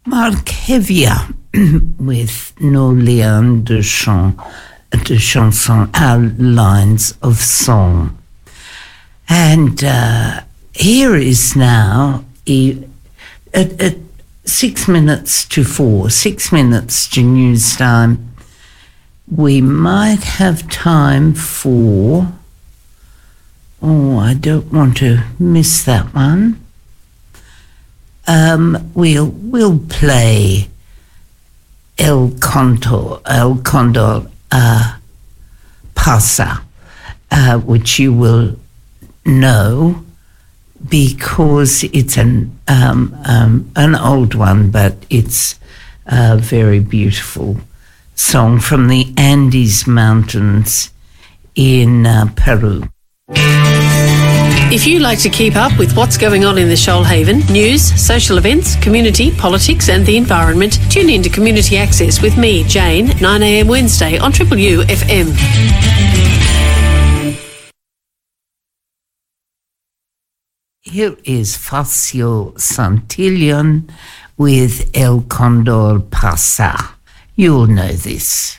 Mark with Nos liens de chanson, our lines of song. And here is now at 6 minutes to 4, 6 minutes to news time. We might have time for, I don't want to miss that one. We'll play El Condor Pasa, which you will know because it's an old one, but it's a very beautiful song from the Andes Mountains in Peru. If you like to keep up with what's going on in the Shoalhaven, news, social events, community, politics and the environment, tune in to Community Access with me, Jane, 9am Wednesday on Triple U FM. Here is Facio Santillon with El Condor Pasa. You'll know this.